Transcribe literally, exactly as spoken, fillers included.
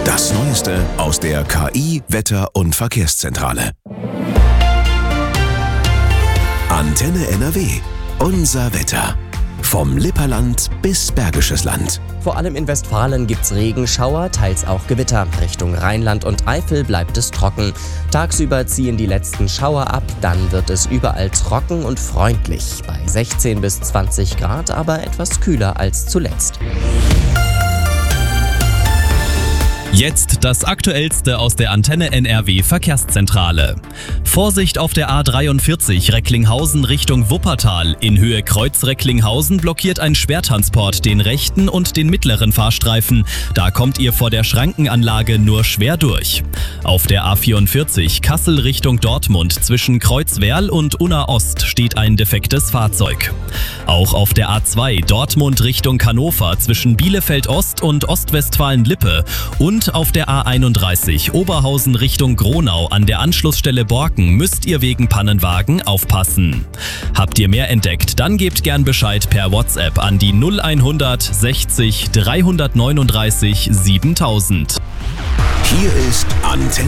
Das Neueste aus der K I-, Wetter- und Verkehrszentrale. Antenne N R W. Unser Wetter. Vom Lipperland bis Bergisches Land. Vor allem in Westfalen gibt's Regenschauer, teils auch Gewitter. Richtung Rheinland und Eifel bleibt es trocken. Tagsüber ziehen die letzten Schauer ab, dann wird es überall trocken und freundlich. Bei sechzehn bis zwanzig Grad, aber etwas kühler als zuletzt. Jetzt das Aktuellste aus der Antenne N R W Verkehrszentrale. Vorsicht auf der A dreiundvierzig Recklinghausen Richtung Wuppertal. In Höhe Kreuz Recklinghausen blockiert ein Schwertransport den rechten und den mittleren Fahrstreifen. Da kommt ihr vor der Schrankenanlage nur schwer durch. Auf der A vierundvierzig Kassel Richtung Dortmund zwischen Kreuzwerl und Unna Ost steht ein defektes Fahrzeug. Auch auf der A zwei Dortmund Richtung Hannover zwischen Bielefeld Ost und Ostwestfalen-Lippe und auf der A einunddreißig Oberhausen Richtung Gronau an der Anschlussstelle Borken müsst ihr wegen Pannenwagen aufpassen. Habt ihr mehr entdeckt, dann gebt gern Bescheid per WhatsApp an die null hundert sechzig dreihundertneununddreißig siebentausend. Hier ist Antenne